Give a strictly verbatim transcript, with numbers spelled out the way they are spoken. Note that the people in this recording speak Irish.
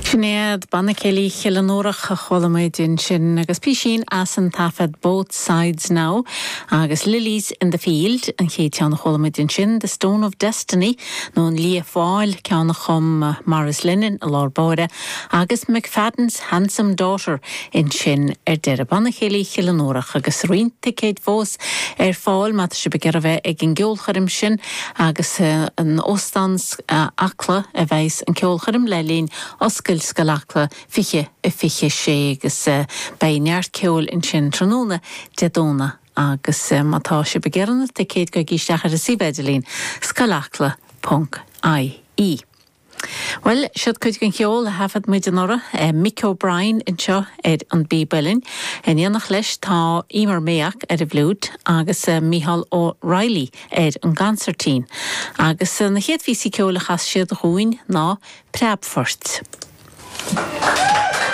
Sinead banna céilí chialanórach a cholamid in sin agus písín as an tafad both sides now agus lilies in the field an ché teanna cholamid in sin the Stone of Destiny nó an lia fáil ceanna chum uh, Maris Lennon a lár báire agus McFadden's Handsome Daughter in sin ar deire banna chéilí chialanórach agus roinnta céad fós ar fáil mat se begar a bheith ag an geolcharim sin agus uh, an óstans uh, acla a bheis an ceolcharim lelín oscail scalachla fiche a fiche sé agus uh, bei neart ceol in sin tróna dedóna agus uh, matá se begearna te céad go gíisteach ar a sibedalín scalachla punk I E. Well, siad cuid gan ceol a hafad muid an ora, uh, Mick O'Brien in seo ed an bíbelin, en ianach leis tá Emer Meach ed a bhlúd, agus uh, Micheál O'Reilly ed an gancertín. Agus uh, na chéad físi ceol a chas siad a chuin ná Prabfort.